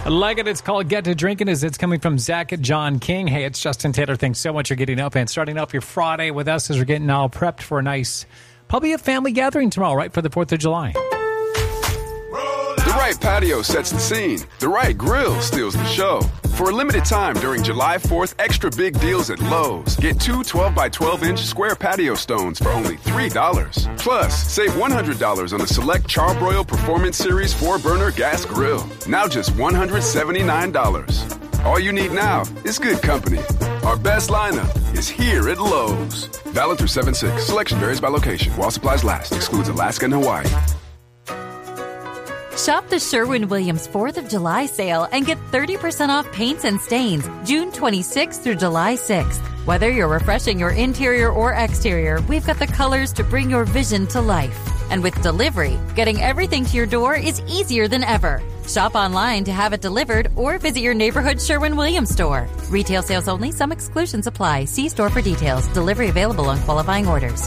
Like it, it's called Get to Drinking, as it's coming from Zach John King. Hey, it's Justin Taylor. Thanks so much for getting up and starting off your Friday with us as we're getting all prepped for a nice, probably a family gathering tomorrow, right, for the 4th of July. The right patio sets the scene. The right grill steals the show. For a limited time during July 4th, extra big deals at Lowe's. Get two 12-by-12-inch square patio stones for only $3. Plus, save $100 on the select Charbroil Performance Series 4-burner gas grill. Now just $179. All you need now is good company. Our best lineup is here at Lowe's. Valid through 7/6. Selection varies by location. While supplies last. Excludes Alaska and Hawaii. Shop the Sherwin-Williams 4th of July sale and get 30% off paints and stains June 26th through July 6th. Whether you're refreshing your interior or exterior, we've got the colors to bring your vision to life. And with delivery, getting everything to your door is easier than ever. Shop online to have it delivered or visit your neighborhood Sherwin-Williams store. Retail sales only. Some exclusions apply. See store for details. Delivery available on qualifying orders.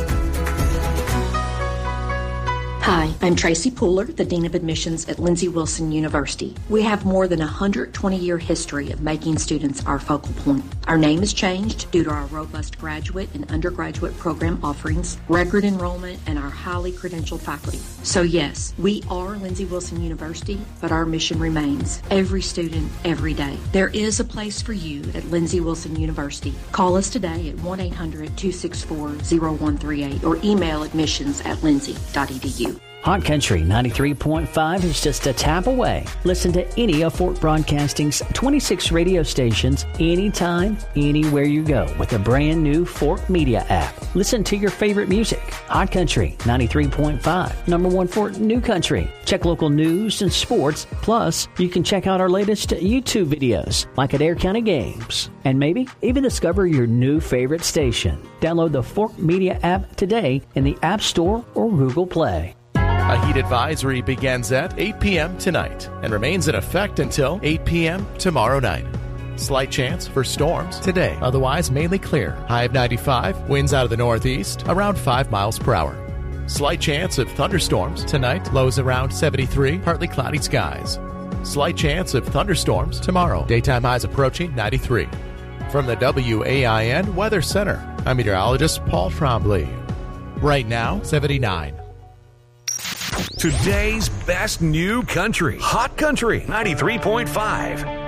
Hi, I'm Tracy Pooler, the Dean of Admissions at Lindsey Wilson University. We have more than a 120-year history of making students our focal point. Our name has changed due to our robust graduate and undergraduate program offerings, record enrollment, and our highly credentialed faculty. So yes, we are Lindsey Wilson University, but our mission remains every student, every day. There is a place for you at Lindsey Wilson University. Call us today at 1-800-264-0138 or email admissions@lindsey.edu. Hot Country 93.5 is just a tap away. Listen to any of Fort Broadcasting's 26 radio stations anytime, anywhere you go with the brand new Fort Media app. Listen to your favorite music. Hot Country 93.5, number one for New Country. Check local news and sports. Plus, you can check out our latest YouTube videos, like at Adair County Games. And maybe even discover your new favorite station. Download the Fort Media app today in the App Store or Google Play. A heat advisory begins at 8 p.m. tonight and remains in effect until 8 p.m. tomorrow night. Slight chance for storms today, otherwise mainly clear. High of 95, winds out of the northeast, around 5 miles per hour. Slight chance of thunderstorms tonight, lows around 73, partly cloudy skies. Slight chance of thunderstorms tomorrow, daytime highs approaching 93. From the WAIN Weather Center, I'm meteorologist Paul Trombley. Right now, 79. Today's best new country. Hot Country 93.5.